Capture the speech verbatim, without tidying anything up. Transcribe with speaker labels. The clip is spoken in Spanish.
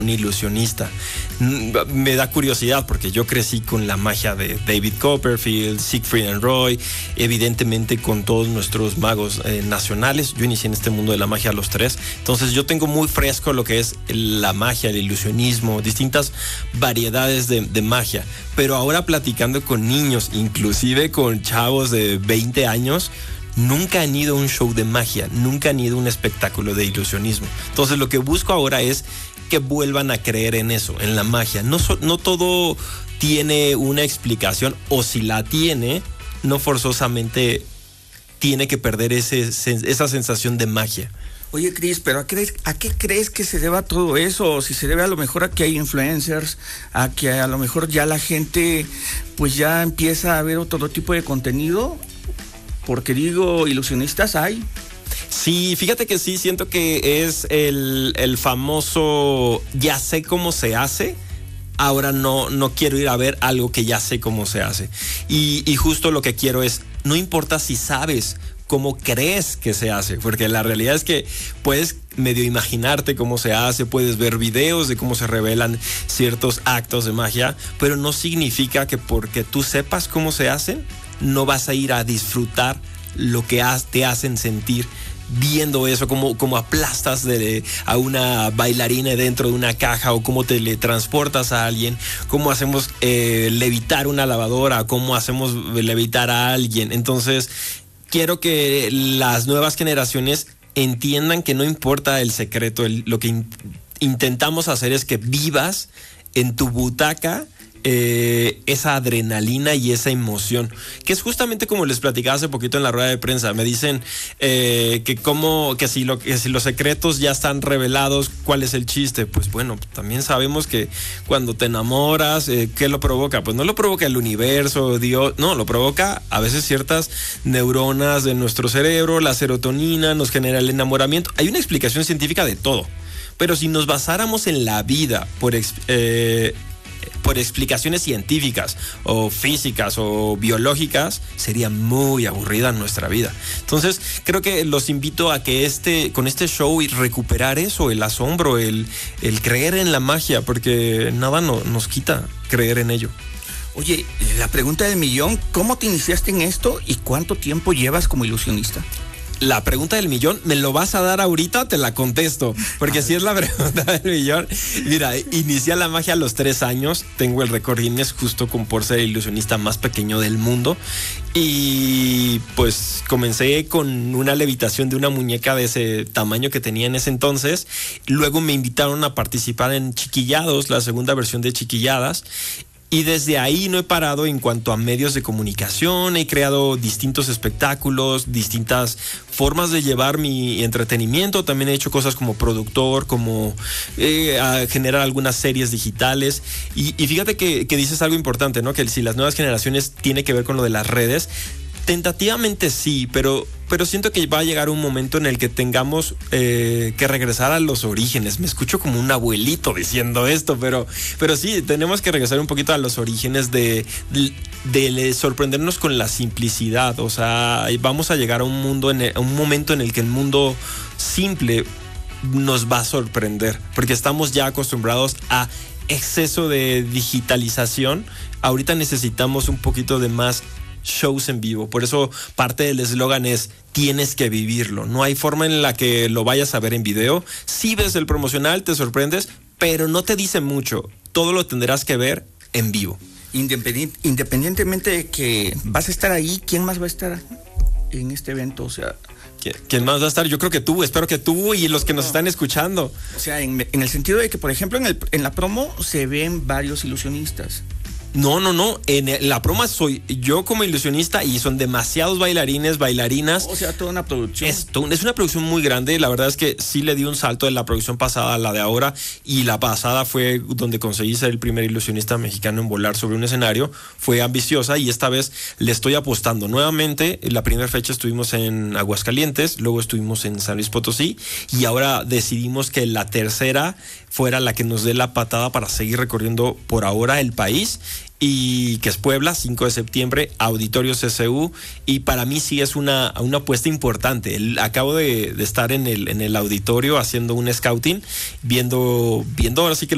Speaker 1: un ilusionista. Me da curiosidad porque yo crecí con la magia de David Copperfield, Siegfried and Roy, evidentemente con todos nuestros magos eh, nacionales. Yo inicié en este mundo de la magia a los tres, entonces yo tengo muy fresco lo que es la magia, el ilusionismo, distintas variedades de, de magia. Pero ahora platicando con niños, inclusive con chavos de veinte años, nunca han ido a un show de magia, nunca han ido a un espectáculo de ilusionismo. Entonces lo que busco ahora es que vuelvan a creer en eso, en la magia. No, so, no todo tiene una explicación, o si la tiene, no forzosamente tiene que perder ese, esa sensación de magia.
Speaker 2: Oye, Cris, ¿pero a qué, a qué crees que se deba todo eso? O si se debe a lo mejor a que hay influencers, a que a lo mejor ya la gente pues ya empieza a ver otro tipo de contenido, porque digo, ilusionistas hay.
Speaker 1: Sí, fíjate que sí, siento que es el, el famoso ya sé cómo se hace, ahora no, no quiero ir a ver algo que ya sé cómo se hace. Y, y justo lo que quiero es, no importa si sabes cómo crees que se hace, porque la realidad es que puedes medio imaginarte cómo se hace, puedes ver videos de cómo se revelan ciertos actos de magia, pero no significa que porque tú sepas cómo se hacen, no vas a ir a disfrutar lo que te hacen sentir viendo eso, como, como aplastas de, a una bailarina dentro de una caja, o cómo teletransportas a alguien, cómo hacemos eh, levitar una lavadora, cómo hacemos levitar a alguien. Entonces quiero que las nuevas generaciones entiendan que no importa el secreto, el, lo que in, intentamos hacer es que vivas en tu butaca Eh, esa adrenalina y esa emoción, que es justamente como les platicaba hace poquito en la rueda de prensa. Me dicen eh, que como que si, lo, que si los secretos ya están revelados, ¿cuál es el chiste? Pues bueno, también sabemos que cuando te enamoras, eh, ¿qué lo provoca? Pues no lo provoca el universo, Dios, no, lo provoca a veces ciertas neuronas de nuestro cerebro, la serotonina nos genera el enamoramiento. Hay una explicación científica de todo, pero si nos basáramos en la vida por eh, por explicaciones científicas o físicas o biológicas, sería muy aburrida nuestra vida. Entonces creo que los invito a que este con este show y recuperar eso, el asombro, el, el creer en la magia, porque nada no, nos quita creer en ello.
Speaker 2: Oye, la pregunta del millón, ¿cómo te iniciaste en esto y cuánto tiempo llevas como ilusionista?
Speaker 1: La pregunta del millón, ¿me lo vas a dar ahorita? Te la contesto, porque si es la pregunta del millón. Mira, inicié la magia a los tres años, tengo el récord Guinness justo con por ser el ilusionista más pequeño del mundo, y pues comencé con una levitación de una muñeca de ese tamaño que tenía en ese entonces. Luego me invitaron a participar en Chiquillados, la segunda versión de Chiquilladas, y desde ahí no he parado en cuanto a medios de comunicación. He creado distintos espectáculos, distintas formas de llevar mi entretenimiento. También he hecho cosas como productor, como eh, a generar algunas series digitales. Y, y fíjate que, que dices algo importante, ¿no? Que si las nuevas generaciones tiene que ver con lo de las redes. Tentativamente sí, pero, pero siento que va a llegar un momento en el que tengamos eh, que regresar a los orígenes. Me escucho como un abuelito diciendo esto, pero, pero sí, tenemos que regresar un poquito a los orígenes de, de, de sorprendernos con la simplicidad. O sea, vamos a llegar a un mundo, en el, a un momento en el que el mundo simple nos va a sorprender, porque estamos ya acostumbrados a exceso de digitalización. Ahorita necesitamos un poquito de más shows en vivo. Por eso parte del eslogan es tienes que vivirlo. No hay forma en la que lo vayas a ver en video. Si ves el promocional te sorprendes, pero no te dice mucho. Todo lo tendrás que ver en vivo.
Speaker 2: Independient, independientemente de que vas a estar ahí, ¿quién más va a estar en este evento? O sea,
Speaker 1: ¿quién más va a estar? Yo creo que tú, espero que tú y los que nos están escuchando.
Speaker 2: O sea, en, en el sentido de que, por ejemplo, en, el, en la promo se ven varios ilusionistas.
Speaker 1: No, no, no. En la promo soy yo como ilusionista y son demasiados bailarines, bailarinas.
Speaker 2: O sea, toda una producción.
Speaker 1: Es, es una producción muy grande. La verdad es que sí le di un salto de la producción pasada a la de ahora. Y la pasada fue donde conseguí ser el primer ilusionista mexicano en volar sobre un escenario. Fue ambiciosa y esta vez le estoy apostando nuevamente. La primera fecha estuvimos en Aguascalientes, luego estuvimos en San Luis Potosí y ahora decidimos que la tercera fuera la que nos dé la patada para seguir recorriendo por ahora el país. Y que es Puebla, cinco de septiembre, Auditorio C C U, y para mí sí es una, una apuesta importante. El, acabo de, de estar en el, en el auditorio haciendo un scouting, viendo, viendo ahora sí que